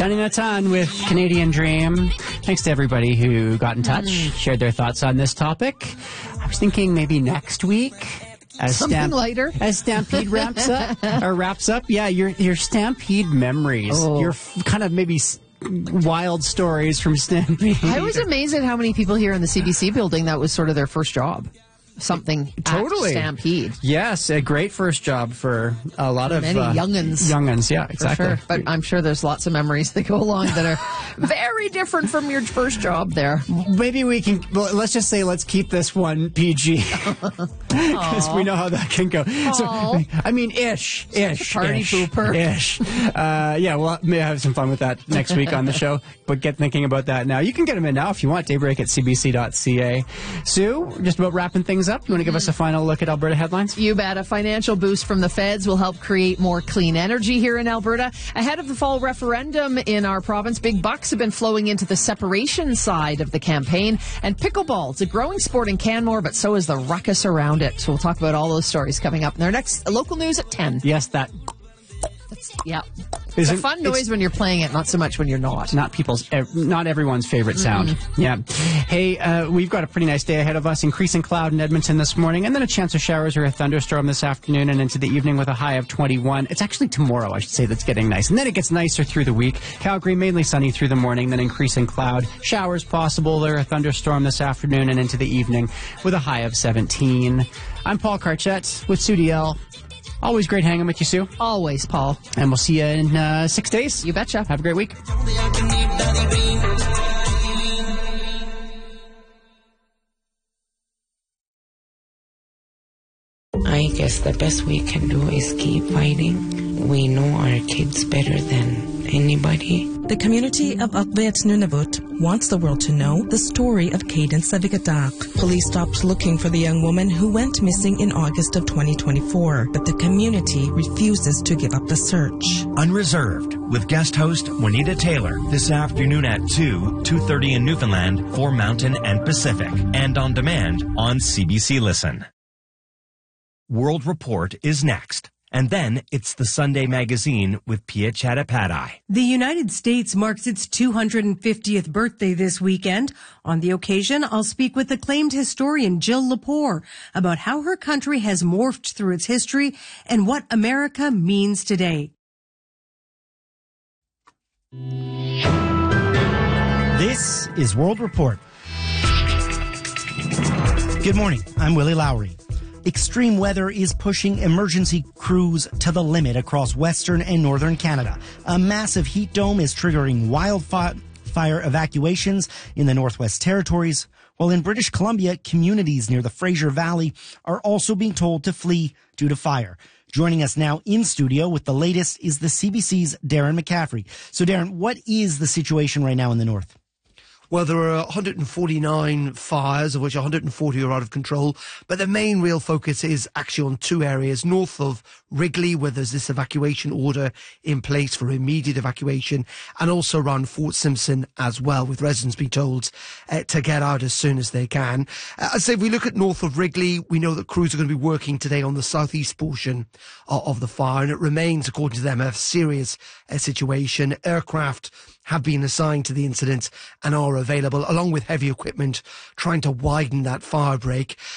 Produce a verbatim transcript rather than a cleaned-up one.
Johnny Natan with Canadian Dream. Thanks to everybody who got in touch, mm. shared their thoughts on this topic. I was thinking maybe next week. As Something Stamp- lighter. As Stampede wraps up, or wraps up, yeah, your your Stampede memories, oh. your f- kind of maybe s- wild stories from Stampede. I was amazed at how many people here in the C B C building that was sort of their first job. Something totally at Stampede. Yes, a great first job for a lot of many uh, young'uns. Young'uns, yeah, exactly. For sure. But I'm sure there's lots of memories that go along that are very different from your first job there. Maybe we can. Well, let's just say let's keep this one P G because we know how that can go. Aww. So I mean, ish, ish, party ish, pooper, ish. Uh, yeah, well, may have some fun with that next week on the show. But get thinking about that now. You can get them in now if you want. Daybreak at c b c dot c a. Sue, just about wrapping things up. You want to give us a final look at Alberta headlines? You bet. A financial boost from the feds will help create more clean energy here in Alberta. Ahead of the fall referendum in our province, big bucks have been flowing into the separation side of the campaign. And pickleball, it's a growing sport in Canmore, but so is the ruckus around it. So we'll talk about all those stories coming up in our next local news at ten. Yes, that. That's, yeah. It's a fun noise when you're playing it, not so much when you're not. Not people's, not everyone's favorite sound. Mm-hmm. Yeah. Hey, uh, we've got a pretty nice day ahead of us. Increasing cloud in Edmonton this morning, and then a chance of showers or a thunderstorm this afternoon and into the evening with a high of twenty-one. It's actually tomorrow, I should say, that's getting nice. And then it gets nicer through the week. Calgary, mainly sunny through the morning, then increasing cloud. Showers possible or a thunderstorm this afternoon and into the evening with a high of seventeen. I'm Paul Carchett with Sue D L. Always great hanging with you, Sue. Always, Paul. And we'll see you in uh, six days. You betcha. Have a great week. I guess the best we can do is keep fighting. We know our kids better than anybody. The community of Akbayat Nunavut wants the world to know the story of Cadence Savigadak. Police stopped looking for the young woman who went missing in August of twenty twenty-four, but the community refuses to give up the search. Unreserved, with guest host Juanita Taylor, this afternoon at two, two thirty in Newfoundland for Mountain and Pacific, and on demand on C B C Listen. World Report is next. And then it's the Sunday Magazine with Pia Chattopadhyay. The United States marks its two hundred fiftieth birthday this weekend. On the occasion, I'll speak with acclaimed historian Jill Lepore about how her country has morphed through its history and what America means today. This is World Report. Good morning. I'm Willie Lowry. Extreme weather is pushing emergency crews to the limit across western and northern Canada. A massive heat dome is triggering wildfire evacuations in the Northwest Territories, while in British Columbia, communities near the Fraser Valley are also being told to flee due to fire. Joining us now in studio with the latest is the C B C's Darren McCaffrey. So, Darren, what is the situation right now in the north? Well, there are one hundred forty-nine fires, of which one hundred forty are out of control. But the main real focus is actually on two areas north of Wrigley, where there's this evacuation order in place for immediate evacuation, and also around Fort Simpson as well, with residents being told uh, to get out as soon as they can. Uh, I say if we look at north of Wrigley, we know that crews are going to be working today on the southeast portion uh, of the fire, and it remains, according to them, a serious uh, situation. Aircraft have been assigned to the incident and are available, along with heavy equipment, trying to widen that fire break.